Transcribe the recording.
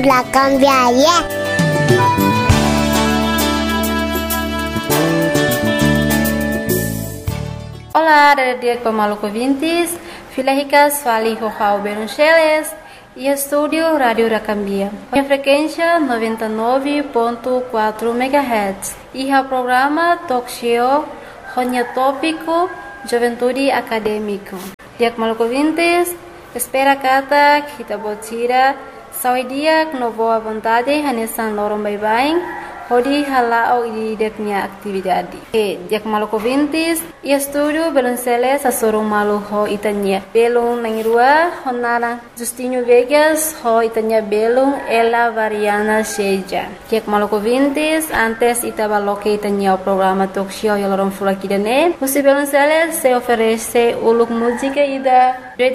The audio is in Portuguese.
La cambiaria. Olá, dia Maluco Vintes, Filahicas Fali Rojao Beruncheles e Estúdio Rádio Racambia. A frequência 99.4 MHz e o programa Talk Show Ronya Tópico Juventude Acadêmico. Dia Maluco Vintes, espera kata kita botira saudia no boa vontade hanesan lorong bye-bye. Hodi halao di deknya aktividade. Dia Maluco Vintes e estúdio Belunceles a sorong malu ho itanya. Belung nangirua honara Justinho Vegas ho itanya belung Ela Variana Sheja. Dia Maluco Vintes antes itabaloke itanya o programa talk show yolorong fulakidane. Musi Belunceles se oferece uluk música ida